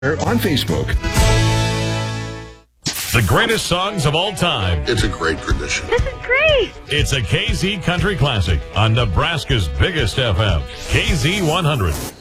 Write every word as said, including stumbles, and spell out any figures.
on Facebook. The greatest songs of all time. It's a great tradition. This is great. It's a K Z Country Classic on Nebraska's biggest F M, K Z one hundred.